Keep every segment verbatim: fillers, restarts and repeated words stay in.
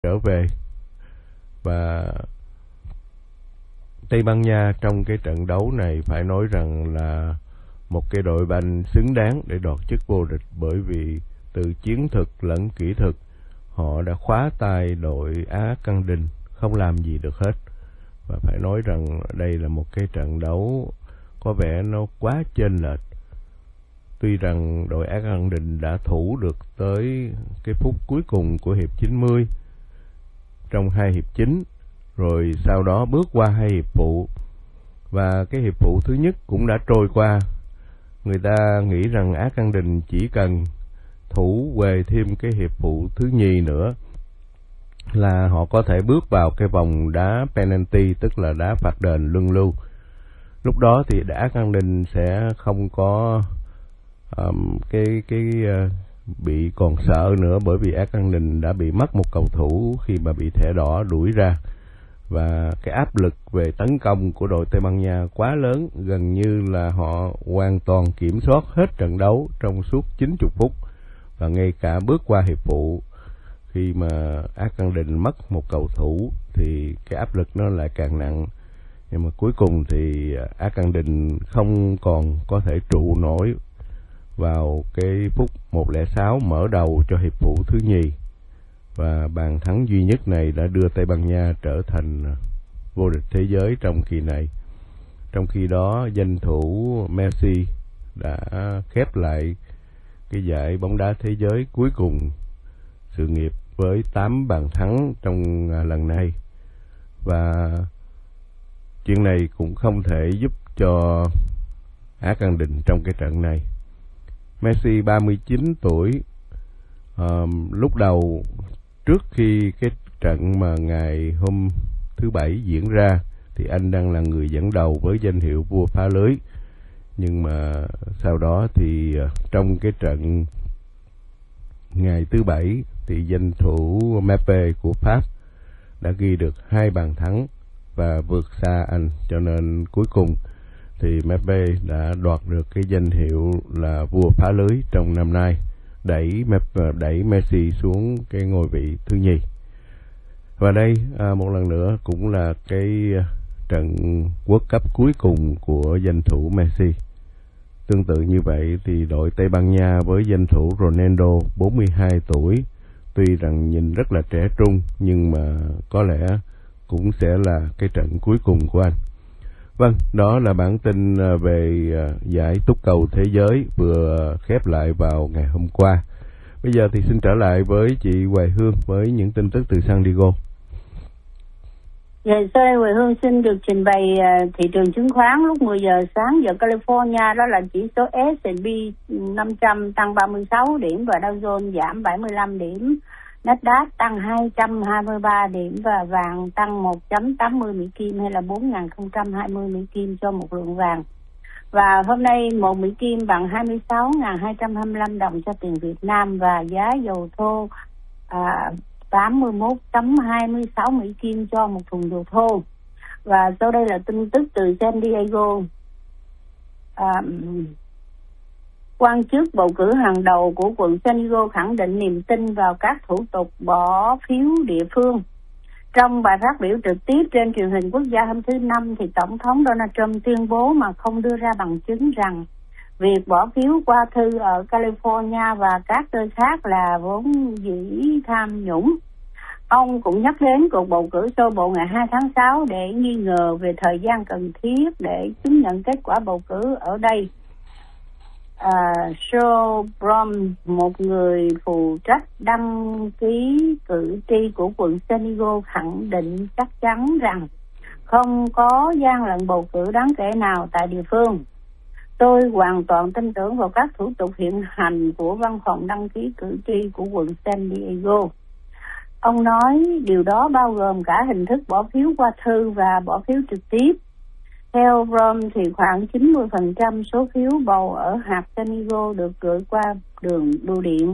trở về. Và Tây Ban Nha trong cái trận đấu này phải nói rằng là một cái đội banh xứng đáng để đoạt chức vô địch, bởi vì từ chiến thuật lẫn kỹ thuật họ đã khóa tay đội Argentine không làm gì được hết. Và phải nói rằng đây là một cái trận đấu có vẻ nó quá chênh lệch. Tuy rằng đội Argentine đã thủ được tới cái phút cuối cùng của hiệp chín mươi trong hai hiệp chính, rồi sau đó bước qua hai hiệp phụ, và cái hiệp phụ thứ nhất cũng đã trôi qua. Người ta nghĩ rằng Argentine chỉ cần thủ về thêm cái hiệp phụ thứ nhì nữa là họ có thể bước vào cái vòng đá penalty, tức là đá phạt đền luân lưu. Lúc đó thì Argentine sẽ không có um, cái cái uh, bị còn sợ nữa, bởi vì Argentine đã bị mất một cầu thủ khi mà bị thẻ đỏ đuổi ra. Và cái áp lực về tấn công của đội Tây Ban Nha quá lớn, gần như là họ hoàn toàn kiểm soát hết trận đấu trong suốt chín mươi phút. Và ngay cả bước qua hiệp phụ, khi mà Argentine mất một cầu thủ thì cái áp lực nó lại càng nặng. Nhưng mà cuối cùng thì Argentine không còn có thể trụ nổi vào cái phút một không sáu mở đầu cho hiệp phụ thứ nhì. Và bàn thắng duy nhất này đã đưa Tây Ban Nha trở thành vô địch thế giới trong kỳ này. Trong khi đó, danh thủ Messi đã khép lại cái giải bóng đá thế giới cuối cùng sự nghiệp với tám bàn thắng trong lần này. Và chuyện này cũng không thể giúp cho Argentine trong cái trận này. Messi ba mươi chín tuổi, um, lúc đầu trước khi cái trận mà ngày hôm thứ Bảy diễn ra thì anh đang là người dẫn đầu với danh hiệu vua phá lưới. Nhưng mà sau đó thì trong cái trận ngày thứ Bảy thì danh thủ Mbappé của Pháp đã ghi được hai bàn thắng và vượt xa anh, cho nên cuối cùng thì Mbappé đã đoạt được cái danh hiệu là vua phá lưới trong năm nay, đẩy đẩy Messi xuống cái ngôi vị thứ nhì. Và đây à, một lần nữa cũng là cái trận World Cup cuối cùng của danh thủ Messi. Tương tự như vậy thì đội Tây Ban Nha với danh thủ Ronaldo bốn mươi hai tuổi, tuy rằng nhìn rất là trẻ trung nhưng mà có lẽ cũng sẽ là cái trận cuối cùng của anh. Vâng, đó là bản tin về giải túc cầu thế giới vừa khép lại vào ngày hôm qua. Bây giờ thì xin trở lại với chị Hoài Hương với những tin tức từ San Diego. Dạ, sau đây Hoài Hương xin được trình bày thị trường chứng khoán lúc mười giờ sáng giờ California. Đó là chỉ số S and P năm trăm tăng ba mươi sáu điểm và Dow Jones giảm bảy mươi lăm điểm. Nasdaq tăng hai trăm hai mươi ba điểm và vàng tăng một phẩy tám mươi Mỹ Kim hay là bốn nghìn không trăm hai mươi Mỹ Kim cho một lượng vàng. Và hôm nay một Mỹ Kim bằng hai mươi sáu nghìn hai trăm hai mươi lăm đồng cho tiền Việt Nam, và giá dầu thô à, tám mươi mốt phẩy hai mươi sáu Mỹ Kim cho một thùng dầu thô. Và sau đây là tin tức từ San Diego. À, quan chức bầu cử hàng đầu của quận San Diego khẳng định niềm tin vào các thủ tục bỏ phiếu địa phương. Trong bài phát biểu trực tiếp trên truyền hình quốc gia hôm thứ Năm, thì Tổng thống Donald Trump tuyên bố mà không đưa ra bằng chứng rằng việc bỏ phiếu qua thư ở California và các nơi khác là vốn dĩ tham nhũng. Ông cũng nhắc đến cuộc bầu cử sơ bộ ngày hai tháng sáu để nghi ngờ về thời gian cần thiết để chứng nhận kết quả bầu cử ở đây. Uh, Joe Brom, một người phụ trách đăng ký cử tri của quận San Diego, khẳng định chắc chắn rằng không có gian lận bầu cử đáng kể nào tại địa phương. Tôi hoàn toàn tin tưởng vào các thủ tục hiện hành của văn phòng đăng ký cử tri của quận San Diego. Ông nói điều đó bao gồm cả hình thức bỏ phiếu qua thư và bỏ phiếu trực tiếp. Theo Brom thì khoảng chín mươi phần trăm số phiếu bầu ở hạt San Diego được gửi qua đường bưu điện.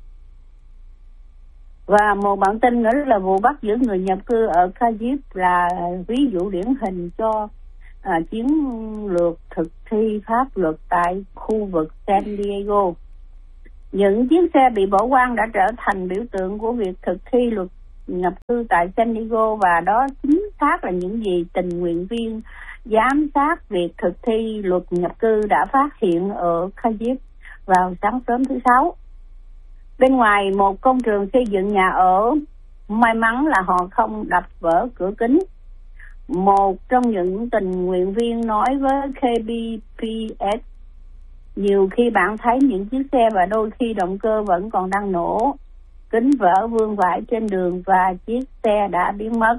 Và một bản tin nữa là vụ bắt giữ người nhập cư ở Kajip là ví dụ điển hình cho à, chiến lược thực thi pháp luật tại khu vực San Diego. Những chiếc xe bị bỏ quang đã trở thành biểu tượng của việc thực thi luật nhập cư tại San Diego, và đó chính xác là những gì tình nguyện viên giám sát việc thực thi luật nhập cư đã phát hiện ở Kyiv vào sáng sớm thứ Sáu. Bên ngoài một công trường xây dựng nhà ở, may mắn là họ không đập vỡ cửa kính. Một trong những tình nguyện viên nói với K B P S, nhiều khi bạn thấy những chiếc xe và đôi khi động cơ vẫn còn đang nổ, kính vỡ vương vãi trên đường và chiếc xe đã biến mất.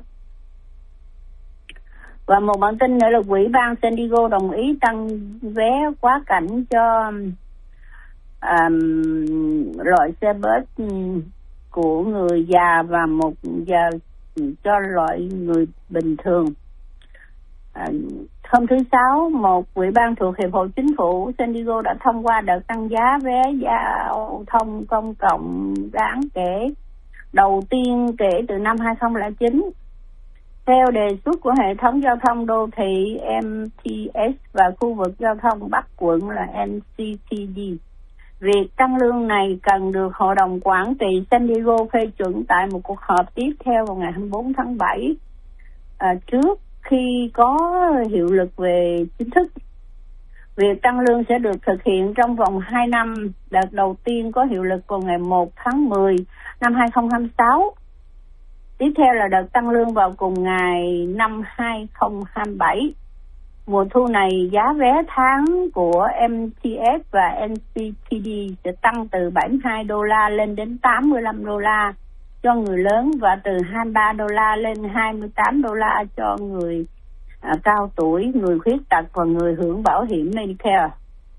Và một bản tin nữa là Ủy ban San Diego đồng ý tăng vé quá cảnh cho um, loại xe bus của người già và một giờ cho loại người bình thường. À, hôm thứ Sáu, một ủy ban thuộc Hiệp hội Chính phủ San Diego đã thông qua đợt tăng giá vé giao thông công cộng đáng kể đầu tiên kể từ năm hai không không chín. Theo đề xuất của hệ thống giao thông đô thị M T S và khu vực giao thông Bắc quận là N C T D, việc tăng lương này cần được Hội đồng Quản trị San Diego phê chuẩn tại một cuộc họp tiếp theo vào ngày hai mươi bốn tháng bảy, à, trước khi có hiệu lực về chính thức. Việc tăng lương sẽ được thực hiện trong vòng hai năm, đợt đầu tiên có hiệu lực vào ngày một tháng mười năm hai không hai sáu. Tiếp theo là đợt tăng lương vào cùng ngày năm hai không hai bảy. Mùa thu này, giá vé tháng của M T S và N C T D sẽ tăng từ bảy mươi hai đô la lên đến tám mươi lăm đô la cho người lớn và từ hai mươi ba đô la lên hai mươi tám đô la cho người à, cao tuổi, người khuyết tật và người hưởng bảo hiểm Medicare.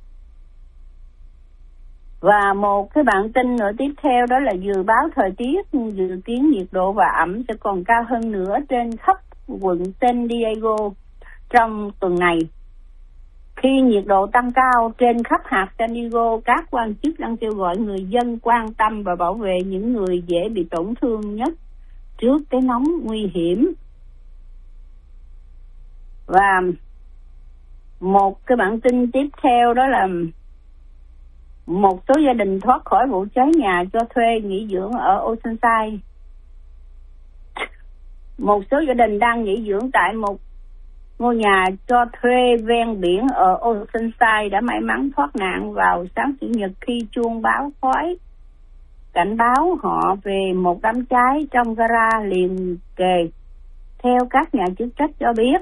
Và một cái bản tin nữa tiếp theo đó là dự báo thời tiết, dự kiến nhiệt độ và ẩm sẽ còn cao hơn nữa trên khắp quận San Diego trong tuần này. Khi nhiệt độ tăng cao trên khắp hạt San Diego, các quan chức đang kêu gọi người dân quan tâm và bảo vệ những người dễ bị tổn thương nhất trước cái nóng nguy hiểm. Và một cái bản tin tiếp theo đó là một số gia đình thoát khỏi vụ cháy nhà cho thuê nghỉ dưỡng ở Oceanside. Một số gia đình đang nghỉ dưỡng tại một ngôi nhà cho thuê ven biển ở Oceanside đã may mắn thoát nạn vào sáng Chủ nhật khi chuông báo khói cảnh báo họ về một đám cháy trong gara liền kề, theo các nhà chức trách cho biết.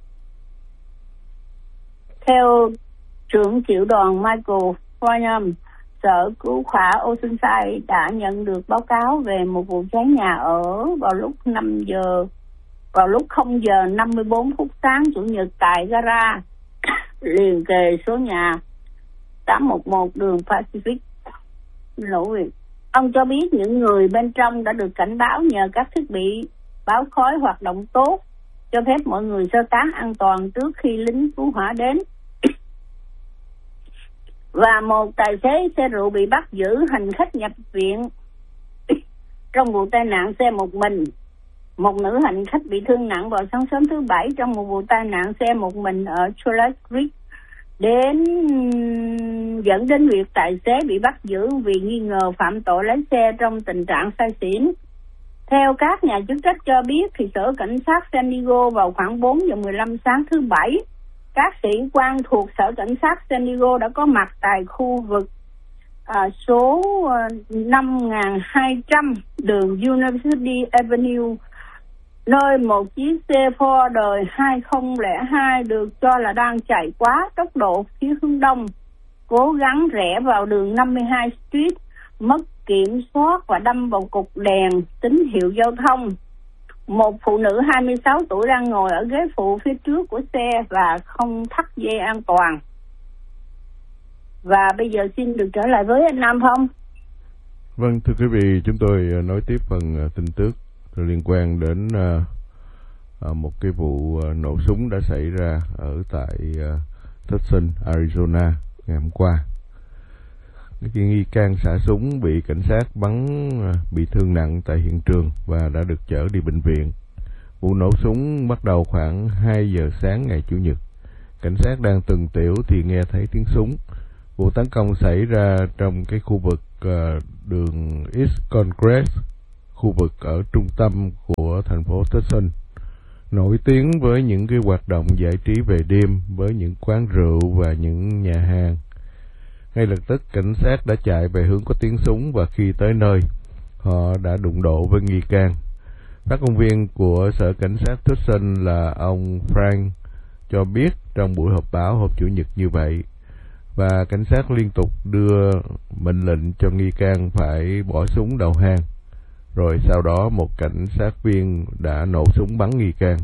Theo trưởng chịu đoàn Michael Farnham, Sở Cứu hỏa Oceanside đã nhận được báo cáo về một vụ cháy nhà ở vào lúc năm giờ vào lúc không giờ năm mươi bốn phút sáng Chủ nhật tại gara liền kề số nhà tám một một đường Pacific. Lỗi ông cho biết những người bên trong đã được cảnh báo nhờ các thiết bị báo khói hoạt động tốt, cho phép mọi người sơ tán an toàn trước khi lính cứu hỏa đến. Và một tài xế xe rượu bị bắt giữ hành khách nhập viện trong vụ tai nạn xe một mình. Một nữ hành khách bị thương nặng vào sáng sớm thứ Bảy trong một vụ tai nạn xe một mình ở Charlotte Creek, đến dẫn đến việc tài xế bị bắt giữ vì nghi ngờ phạm tội lái xe trong tình trạng say xỉn. Theo các nhà chức trách cho biết, thì Sở Cảnh sát San Diego vào khoảng bốn giờ mười lăm sáng thứ Bảy, các sĩ quan thuộc Sở Cảnh sát San Diego đã có mặt tại khu vực à, số năm nghìn hai trăm đường University Avenue, nơi một chiếc xe Ford đời hai không không hai được cho là đang chạy quá tốc độ phía hướng đông, cố gắng rẽ vào đường năm mươi hai Street, mất kiểm soát và đâm vào cột đèn tín hiệu giao thông. Một phụ nữ hai mươi sáu tuổi đang ngồi ở ghế phụ phía trước của xe và không thắt dây an toàn. Và bây giờ xin được trở lại với anh Nam Phong. Vâng, thưa quý vị, chúng tôi nói tiếp phần tin tức liên quan đến uh, một cái vụ uh, nổ súng đã xảy ra ở tại uh, Tucson, Arizona ngày hôm qua. Cái nghi can xả súng bị cảnh sát bắn uh, bị thương nặng tại hiện trường và đã được chở đi bệnh viện. Vụ nổ súng bắt đầu khoảng hai giờ sáng ngày Chủ nhật. Cảnh sát đang tuần tiểu thì nghe thấy tiếng súng. Vụ tấn công xảy ra trong cái khu vực uh, đường East Congress, khu vực ở trung tâm của thành phố Tucson, nổi tiếng với những cái hoạt động giải trí về đêm với những quán rượu và những nhà hàng. Ngay lập tức cảnh sát đã chạy về hướng có tiếng súng và khi tới nơi, họ đã đụng độ với nghi can. Phát ngôn viên của Sở Cảnh sát Tucson là ông Frank cho biết trong buổi họp báo hôm Chủ nhật như vậy, và cảnh sát liên tục đưa mệnh lệnh cho nghi can phải bỏ súng đầu hàng. Rồi sau đó một cảnh sát viên đã nổ súng bắn nghi can,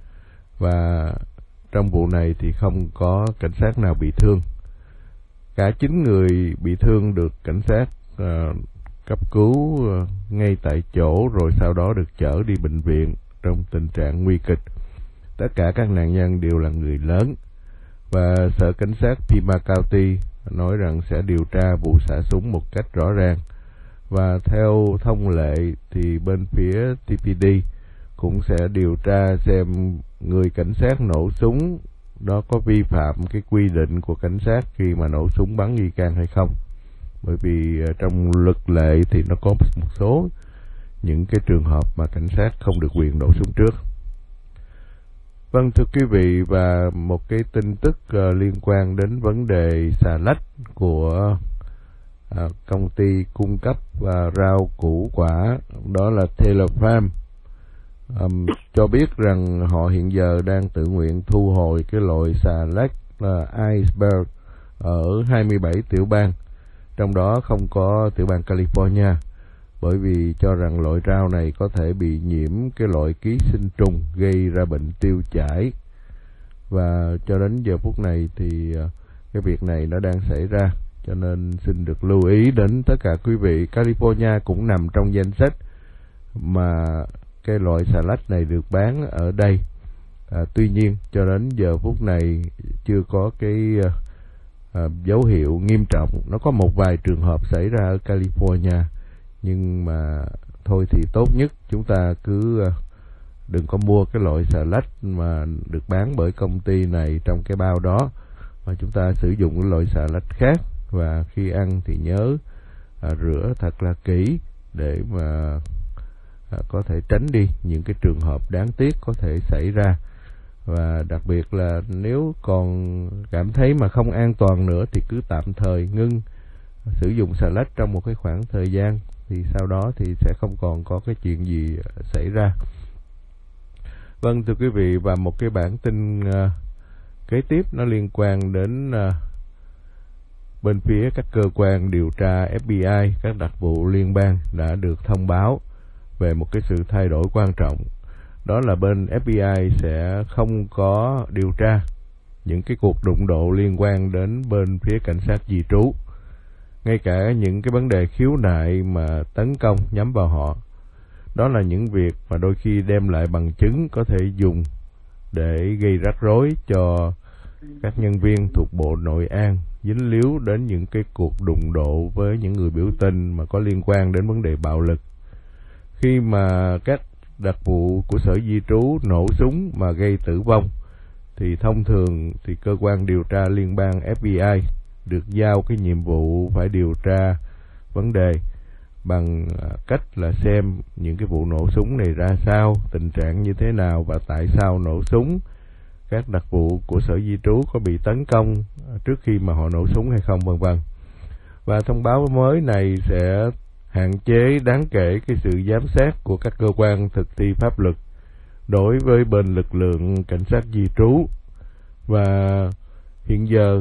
và trong vụ này thì không có cảnh sát nào bị thương. Cả chín người bị thương được cảnh sát uh, cấp cứu uh, ngay tại chỗ, rồi sau đó được chở đi bệnh viện trong tình trạng nguy kịch. Tất cả các nạn nhân đều là người lớn, và Sở Cảnh sát Pima County nói rằng sẽ điều tra vụ xả súng một cách rõ ràng. Và theo thông lệ thì bên phía T P D cũng sẽ điều tra xem người cảnh sát nổ súng đó có vi phạm cái quy định của cảnh sát khi mà nổ súng bắn nghi can hay không. Bởi vì trong luật lệ thì nó có một số những cái trường hợp mà cảnh sát không được quyền nổ súng trước. Vâng, thưa quý vị, và một cái tin tức uh, liên quan đến vấn đề xà lách của uh, công ty cung cấp uh, rau củ quả, đó là Taylor Farm, um, cho biết rằng họ hiện giờ đang tự nguyện thu hồi cái loại xà lách là Iceberg ở hai mươi bảy tiểu bang, trong đó không có tiểu bang California, bởi vì cho rằng loại rau này có thể bị nhiễm cái loại ký sinh trùng gây ra bệnh tiêu chảy. Và cho đến giờ phút này thì cái việc này nó đang xảy ra, cho nên xin được lưu ý đến tất cả quý vị. California cũng nằm trong danh sách mà cái loại xà lách này được bán ở đây. À, tuy nhiên cho đến giờ phút này chưa có cái à, dấu hiệu nghiêm trọng. Nó có một vài trường hợp xảy ra ở California, nhưng mà thôi thì tốt nhất chúng ta cứ đừng có mua cái loại xà lách mà được bán bởi công ty này trong cái bao đó, mà chúng ta sử dụng cái loại xà lách khác. Và khi ăn thì nhớ à, rửa thật là kỹ để mà à, có thể tránh đi những cái trường hợp đáng tiếc có thể xảy ra. Và đặc biệt là nếu còn cảm thấy mà không an toàn nữa thì cứ tạm thời ngưng sử dụng xà lách trong một cái khoảng thời gian, thì sau đó thì sẽ không còn có cái chuyện gì xảy ra. Vâng, thưa quý vị, và một cái bản tin uh, kế tiếp nó liên quan đến uh, bên phía các cơ quan điều tra F B I, các đặc vụ liên bang đã được thông báo về một cái sự thay đổi quan trọng. Đó là bên F B I sẽ không có điều tra những cái cuộc đụng độ liên quan đến bên phía cảnh sát di trú. Ngay cả những cái vấn đề khiếu nại mà tấn công nhắm vào họ, đó là những việc mà đôi khi đem lại bằng chứng có thể dùng để gây rắc rối cho các nhân viên thuộc Bộ Nội an dính líu đến những cái cuộc đụng độ với những người biểu tình mà có liên quan đến vấn đề bạo lực. Khi mà các đặc vụ của Sở Di trú nổ súng mà gây tử vong, thì thông thường thì cơ quan điều tra liên bang F B I được giao cái nhiệm vụ phải điều tra vấn đề bằng cách là xem những cái vụ nổ súng này ra sao, tình trạng như thế nào và tại sao nổ súng, các đặc vụ của Sở Di trú có bị tấn công trước khi mà họ nổ súng hay không, vân vân. Và thông báo mới này sẽ hạn chế đáng kể cái sự giám sát của các cơ quan thực thi pháp luật đối với bên lực lượng cảnh sát di trú. Và hiện giờ,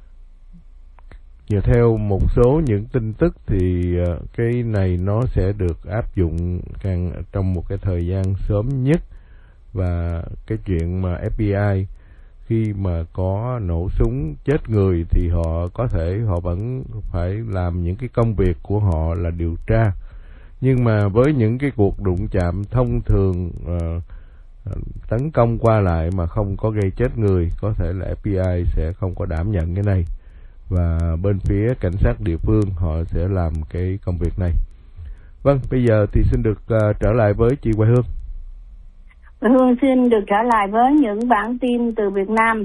nhờ theo một số những tin tức thì cái này nó sẽ được áp dụng càng trong một cái thời gian sớm nhất. Và cái chuyện mà F B I khi mà có nổ súng chết người thì họ có thể họ vẫn phải làm những cái công việc của họ là điều tra. Nhưng mà với những cái cuộc đụng chạm thông thường uh, tấn công qua lại mà không có gây chết người, có thể là F B I sẽ không có đảm nhận cái này, và bên phía cảnh sát địa phương họ sẽ làm cái công việc này. Vâng, bây giờ thì xin được uh, trở lại với chị Hoài Hương. Hương xin được trở lại với những bản tin từ Việt Nam.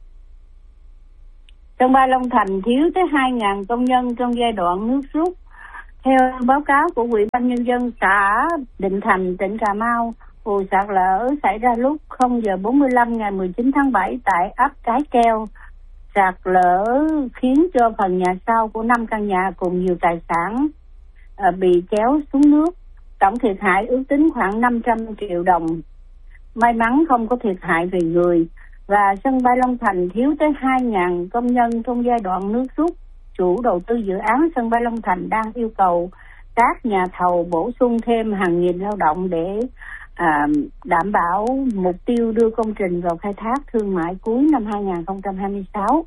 Trong Ba Long Thành thiếu tới hai nghìn công nhân trong giai đoạn nước rút. Theo báo cáo của Ủy ban Nhân dân xã Định Thành, tỉnh Cà Mau, vụ sạt lở xảy ra lúc không giờ bốn mươi lăm ngày mười chín tháng bảy tại ấp Cái Keo. Sạt lở khiến cho phần nhà sau của năm căn nhà cùng nhiều tài sản à, bị kéo xuống nước. Tổng thiệt hại ước tính khoảng năm trăm triệu đồng. May mắn không có thiệt hại về người. Và sân bay Long Thành thiếu tới hai nghìn công nhân trong giai đoạn nước rút. Chủ đầu tư dự án sân bay Long Thành đang yêu cầu các nhà thầu bổ sung thêm hàng nghìn lao động để à, đảm bảo mục tiêu đưa công trình vào khai thác thương mại cuối năm hai không hai sáu.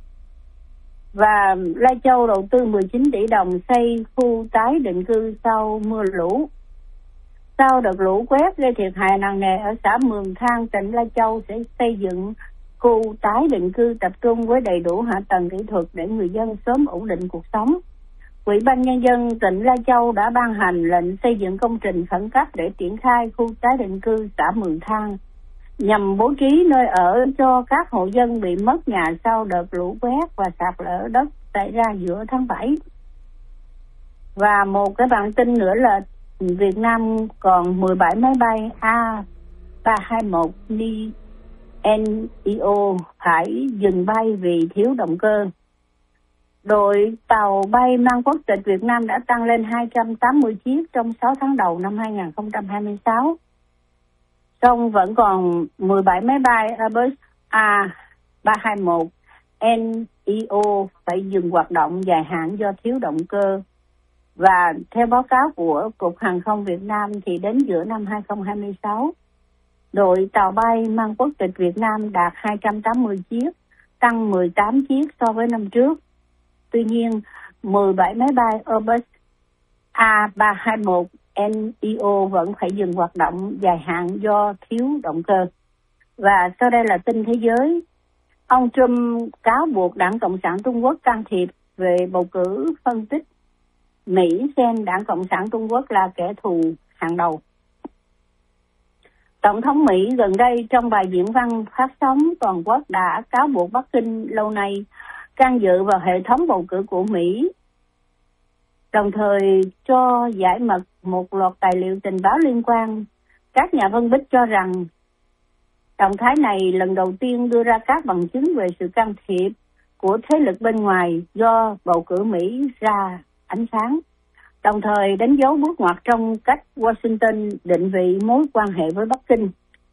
Và Lai Châu đầu tư mười chín tỷ đồng xây khu tái định cư sau mưa lũ. Sau đợt lũ quét gây thiệt hại nặng nề ở xã Mường Thang, tỉnh Lai Châu sẽ xây dựng khu tái định cư tập trung với đầy đủ hạ tầng kỹ thuật để người dân sớm ổn định cuộc sống. Ủy ban Nhân dân tỉnh Lai Châu đã ban hành lệnh xây dựng công trình khẩn cấp để triển khai khu tái định cư xã Mường Thang, nhằm bố trí nơi ở cho các hộ dân bị mất nhà sau đợt lũ quét và sạt lở đất xảy ra giữa tháng bảy. Và một cái bản tin nữa là Việt Nam còn mười bảy máy bay A ba hai mốt N E O phải dừng bay vì thiếu động cơ. Đội tàu bay mang quốc tịch Việt Nam đã tăng lên hai trăm tám mươi chiếc trong sáu tháng đầu năm hai không hai sáu. Song vẫn còn mười bảy máy bay Airbus A ba hai mốt N E O phải dừng hoạt động dài hạn do thiếu động cơ. Và theo báo cáo của Cục Hàng không Việt Nam thì đến giữa năm hai không hai sáu, đội tàu bay mang quốc tịch Việt Nam đạt hai trăm tám mươi chiếc, tăng mười tám chiếc so với năm trước. Tuy nhiên, mười bảy máy bay Airbus A ba hai mốt N E O vẫn phải dừng hoạt động dài hạn do thiếu động cơ. Và sau đây là tin thế giới. Ông Trump cáo buộc Đảng Cộng sản Trung Quốc can thiệp về bầu cử, phân tích Mỹ xem Đảng Cộng sản Trung Quốc là kẻ thù hàng đầu. Tổng thống Mỹ gần đây trong bài diễn văn phát sóng toàn quốc đã cáo buộc Bắc Kinh lâu nay can dự vào hệ thống bầu cử của Mỹ, đồng thời cho giải mật một loạt tài liệu tình báo liên quan. Các nhà phân tích cho rằng động thái này lần đầu tiên đưa ra các bằng chứng về sự can thiệp của thế lực bên ngoài do bầu cử Mỹ ra ánh sáng, đồng thời đánh dấu bước ngoặt trong cách Washington định vị mối quan hệ với Bắc Kinh.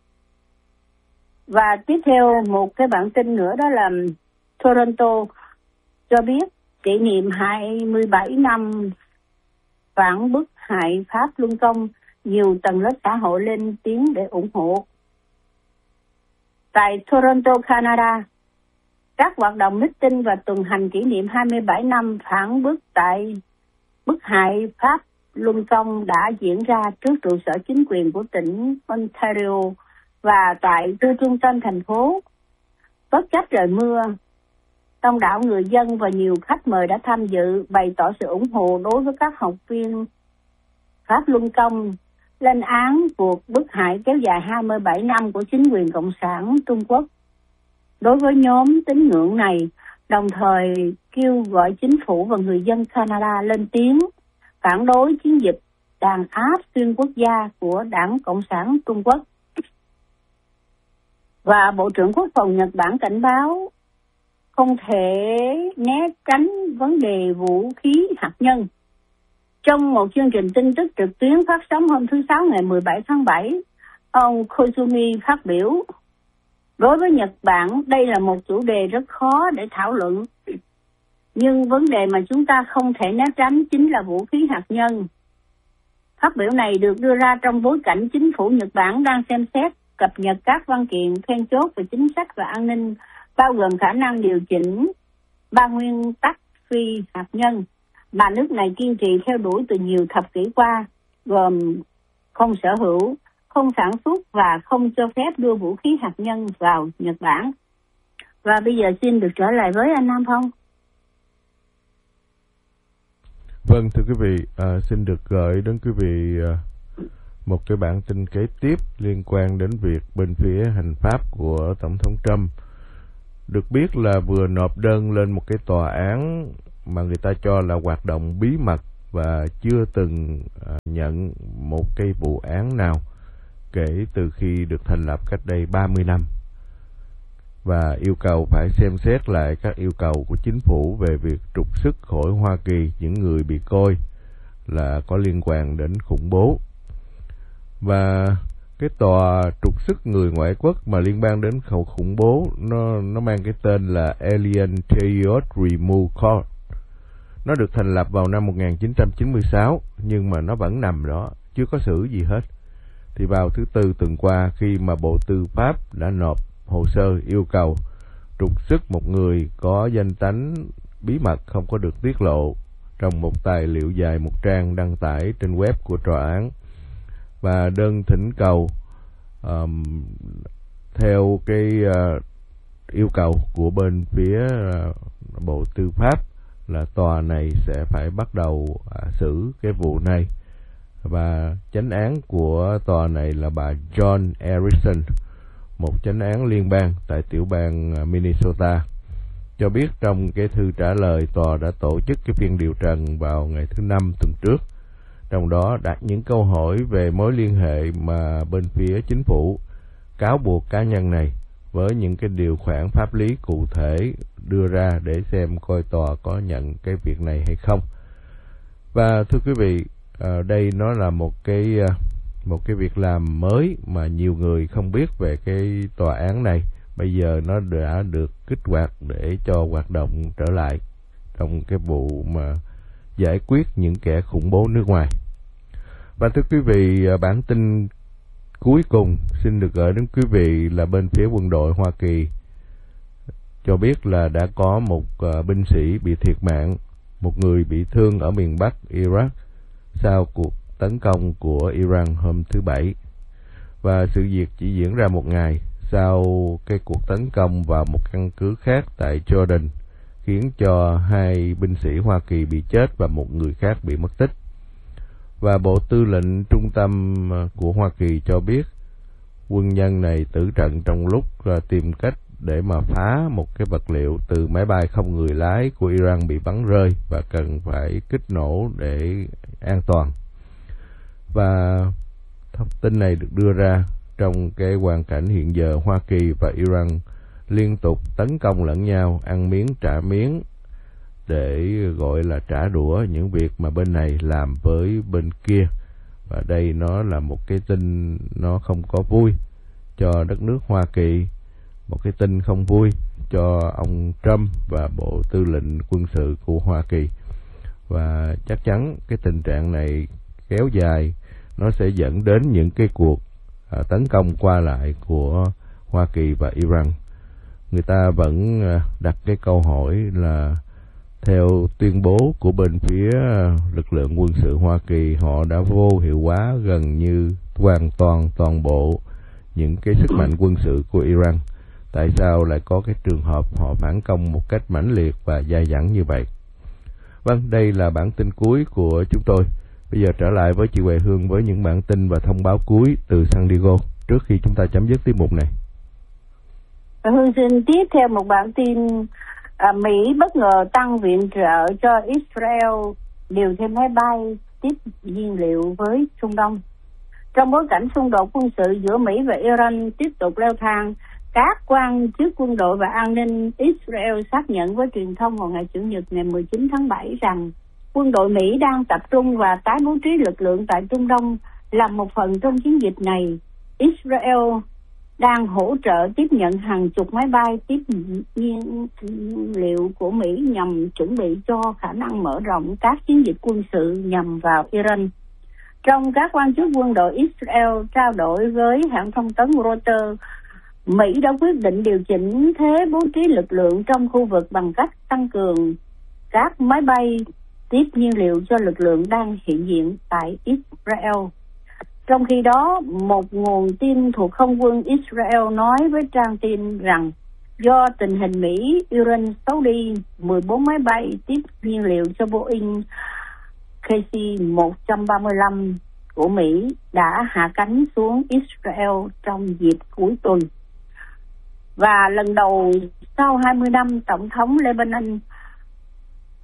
Và tiếp theo một cái bản tin nữa đó là Toronto cho biết kỷ niệm hai mươi bảy năm phản bức hại Pháp Luân Công, nhiều tầng lớp xã hội lên tiếng để ủng hộ. Tại Toronto, Canada, các hoạt động meeting và tuần hành kỷ niệm hai mươi bảy năm phản bức tại bức hại Pháp Luân Công đã diễn ra trước trụ sở chính quyền của tỉnh Ontario và tại khu trung tâm thành phố. Bất chấp trời mưa, đông đảo người dân và nhiều khách mời đã tham dự bày tỏ sự ủng hộ đối với các học viên Pháp Luân Công, lên án cuộc bức hại kéo dài hai mươi bảy năm của chính quyền Cộng sản Trung Quốc đối với nhóm tín ngưỡng này, đồng thời kêu gọi chính phủ và người dân Canada lên tiếng phản đối chiến dịch đàn áp xuyên quốc gia của Đảng Cộng sản Trung Quốc. Và Bộ trưởng Quốc phòng Nhật Bản cảnh báo không thể né tránh vấn đề vũ khí hạt nhân. Trong một chương trình tin tức trực tuyến phát sóng hôm thứ Sáu ngày mười bảy tháng bảy, ông Koizumi phát biểu, đối với Nhật Bản, đây là một chủ đề rất khó để thảo luận. Nhưng vấn đề mà chúng ta không thể né tránh chính là vũ khí hạt nhân. Phát biểu này được đưa ra trong bối cảnh chính phủ Nhật Bản đang xem xét cập nhật các văn kiện then chốt về chính sách và an ninh, bao gồm khả năng điều chỉnh ba nguyên tắc phi hạt nhân mà nước này kiên trì theo đuổi từ nhiều thập kỷ qua, gồm không sở hữu, không sản xuất và không cho phép đưa vũ khí hạt nhân vào Nhật Bản. Và bây giờ xin được trở lại với anh Nam Phong. Vâng, thưa quý vị, à, xin được gửi đến quý vị à, một cái bản tin kế tiếp liên quan đến việc bên phía hành pháp của Tổng thống Trump được biết là vừa nộp đơn lên một cái tòa án mà người ta cho là hoạt động bí mật và chưa từng nhận một cái vụ án nào kể từ khi được thành lập cách đây ba mươi năm, và yêu cầu phải xem xét lại các yêu cầu của chính phủ về việc trục xuất khỏi Hoa Kỳ những người bị coi là có liên quan đến khủng bố. Và cái tòa trục xuất người ngoại quốc mà liên quan đến khẩu khủng bố nó nó mang cái tên là Alien Terror Review Court. Nó được thành lập vào năm một nghìn chín trăm chín mươi sáu, nhưng mà nó vẫn nằm đó, chưa có xử gì hết. Thì vào thứ Tư tuần qua, khi mà Bộ Tư pháp đã nộp hồ sơ yêu cầu trục xuất một người có danh tánh bí mật không có được tiết lộ trong một tài liệu dài một trang đăng tải trên web của tòa án, và đơn thỉnh cầu um, theo cái uh, yêu cầu của bên phía uh, Bộ Tư pháp là tòa này sẽ phải bắt đầu uh, xử cái vụ này. Và chánh án của tòa này là bà John Erickson, một chánh án liên bang tại tiểu bang Minnesota, cho biết trong cái thư trả lời tòa đã tổ chức cái phiên điều trần vào ngày thứ Năm tuần trước, trong đó đặt những câu hỏi về mối liên hệ mà bên phía chính phủ cáo buộc cá nhân này với những cái điều khoản pháp lý cụ thể đưa ra để xem coi tòa có nhận cái việc này hay không. Và thưa quý vị, à, đây nó là một cái một cái việc làm mới mà nhiều người không biết về cái tòa án này. Bây giờ nó đã được kích hoạt để cho hoạt động trở lại trong cái vụ mà giải quyết những kẻ khủng bố nước ngoài. Và thưa quý vị, bản tin cuối cùng xin được gửi đến quý vị là bên phía quân đội Hoa Kỳ cho biết là đã có một uh, binh sĩ bị thiệt mạng, một người bị thương ở miền Bắc Iraq sau cuộc tấn công của Iran hôm thứ Bảy. Và sự việc chỉ diễn ra một ngày sau cái cuộc tấn công vào một căn cứ khác tại Jordan, khiến cho hai binh sĩ Hoa Kỳ bị chết và một người khác bị mất tích. Và Bộ Tư lệnh Trung tâm của Hoa Kỳ cho biết quân nhân này tử trận trong lúc tìm cách để mà phá một cái vật liệu từ máy bay không người lái của Iran bị bắn rơi và cần phải kích nổ để an toàn. Và thông tin này được đưa ra trong cái hoàn cảnh hiện giờ Hoa Kỳ và Iran liên tục tấn công lẫn nhau, ăn miếng trả miếng, để gọi là trả đũa những việc mà bên này làm với bên kia. Và đây nó là một cái tin nó không có vui cho đất nước Hoa Kỳ, một cái tin không vui cho ông Trump và Bộ Tư lệnh Quân sự của Hoa Kỳ. Và chắc chắn cái tình trạng này kéo dài, nó sẽ dẫn đến những cái cuộc à, tấn công qua lại của Hoa Kỳ và Iran. Người ta vẫn à, đặt cái câu hỏi là theo tuyên bố của bên phía lực lượng quân sự Hoa Kỳ, họ đã vô hiệu hóa gần như hoàn toàn toàn bộ những cái sức mạnh quân sự của Iran. Tại sao lại có cái trường hợp họ phản công một cách mãnh liệt và dai dẳng như vậy? Vâng, đây là bản tin cuối của chúng tôi. Bây giờ trở lại với chị Huệ Hương với những bản tin và thông báo cuối từ San Diego trước khi chúng ta chấm dứt tiết mục này. Hương xin tiếp theo một bản tin. À, Mỹ bất ngờ tăng viện trợ cho Israel, điều thêm máy bay tiếp nhiên liệu với Trung Đông. Trong bối cảnh xung đột quân sự giữa Mỹ và Iran tiếp tục leo thang, các quan chức quân đội và an ninh Israel xác nhận với truyền thông vào ngày Chủ nhật ngày mười chín tháng bảy rằng quân đội Mỹ đang tập trung và tái bố trí lực lượng tại Trung Đông làm một phần trong chiến dịch này. Israel đang hỗ trợ tiếp nhận hàng chục máy bay tiếp nhiên liệu của Mỹ nhằm chuẩn bị cho khả năng mở rộng các chiến dịch quân sự nhằm vào Iran. Trong các quan chức quân đội Israel trao đổi với hãng thông tấn Reuters, Mỹ đã quyết định điều chỉnh thế bố trí lực lượng trong khu vực bằng cách tăng cường các máy bay tiếp nhiên liệu cho lực lượng đang hiện diện tại Israel. Trong khi đó, một nguồn tin thuộc không quân Israel nói với trang tin rằng do tình hình Mỹ, Iran xấu đi, mười bốn máy bay tiếp nhiên liệu cho Boeing K C một ba lăm của Mỹ đã hạ cánh xuống Israel trong dịp cuối tuần. Và lần đầu sau hai mươi năm, Tổng thống Lebanon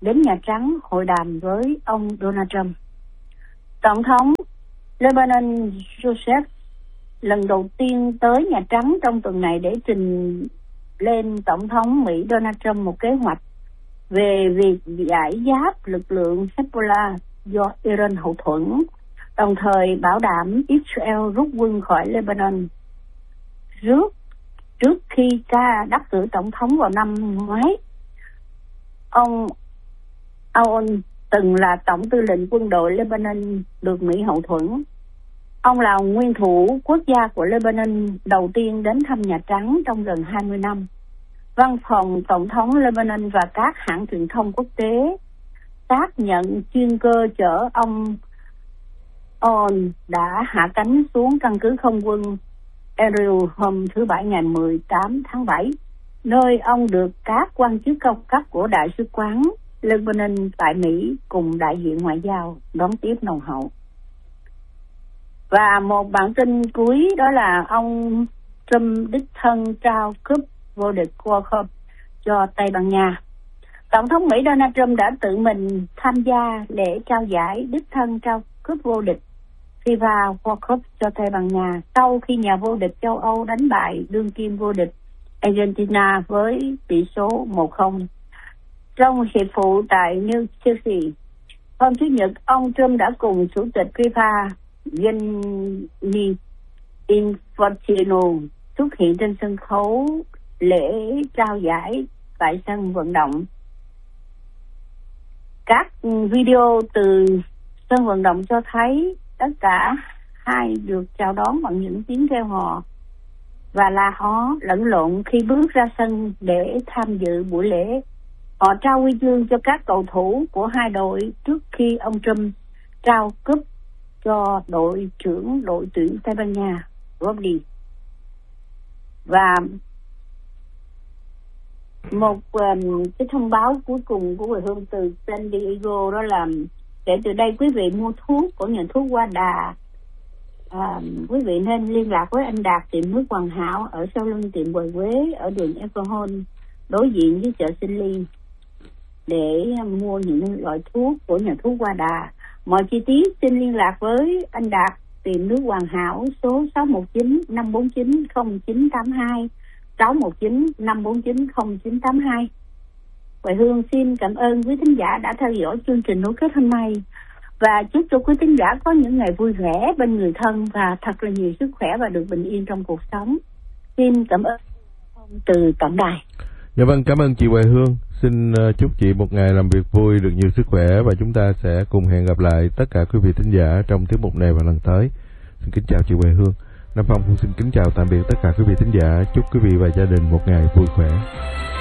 đến Nhà Trắng hội đàm với ông Donald Trump. Tổng thống Lebanon Joseph lần đầu tiên tới Nhà Trắng trong tuần này để trình lên Tổng thống Mỹ Donald Trump một kế hoạch về việc giải giáp lực lượng Hezbollah do Iran hậu thuẫn, đồng thời bảo đảm Israel rút quân khỏi Lebanon. Trước, trước khi ca đắc cử tổng thống vào năm ngoái, ông Aoun từng là tổng tư lệnh quân đội Lebanon được Mỹ hậu thuẫn. Ông là nguyên thủ quốc gia của Lebanon đầu tiên đến thăm Nhà Trắng trong gần hai mươi năm. Văn phòng Tổng thống Lebanon và các hãng truyền thông quốc tế xác nhận chuyên cơ chở ông On đã hạ cánh xuống căn cứ không quân Erbil hôm thứ Bảy ngày mười tám tháng bảy, nơi ông được các quan chức cao cấp của Đại sứ quán Lebanon tại Mỹ cùng đại diện ngoại giao đón tiếp nồng hậu. Và một bản tin cuối đó là ông Trump đích thân trao cúp vô địch World Cup cho Tây Ban Nha. Tổng thống Mỹ Donald Trump đã tự mình tham gia lễ trao giải đích thân trao cúp vô địch FIFA World Cup cho Tây Ban Nha sau khi nhà vô địch châu Âu đánh bại đương kim vô địch Argentina với tỷ số một không trong hiệp phụ tại New Jersey. Hôm Chủ nhật, ông Trump đã cùng Chủ tịch FIFA Gianni Infantino xuất hiện trên sân khấu lễ trao giải tại sân vận động. Các video từ sân vận động cho thấy tất cả hai được chào đón bằng những tiếng reo hò và la hó lẫn lộn khi bước ra sân để tham dự buổi lễ. Họ trao huy chương cho các cầu thủ của hai đội trước khi ông Trump trao cúp cho đội trưởng đội tuyển Tây Ban Nha Rodri. Và một um, cái thông báo cuối cùng của người hương từ San Diego đó là kể từ đây quý vị mua thuốc của nhà thuốc Hoa Đà, à, quý vị nên liên lạc với anh Đạt tiệm nước Hoàn Hảo ở sau lưng tiệm Quầy Quế ở đường Ecohon đối diện với chợ Sinh Liên để mua những loại thuốc của nhà thuốc Hoa Đà. Mọi chi tiết xin liên lạc với anh Đạt tiệm nước Hoàn Hảo số sáu một chín năm bốn chín không chín tám hai, sáu một chín năm bốn chín không chín tám hai. Quầy Hương xin cảm ơn quý thính giả đã theo dõi chương trình nối kết hôm nay và chúc cho quý thính giả có những ngày vui vẻ bên người thân và thật là nhiều sức khỏe và được bình yên trong cuộc sống. Xin cảm ơn từ tổng đài. Dạ vâng, cảm ơn chị Quầy Hương. Xin chúc chị một ngày làm việc vui, được nhiều sức khỏe và chúng ta sẽ cùng hẹn gặp lại tất cả quý vị thính giả trong tiết mục này vào lần tới. Xin kính chào chị Quầy Hương. Nam Phong cũng xin kính chào tạm biệt tất cả quý vị thính giả. Chúc quý vị và gia đình một ngày vui khỏe.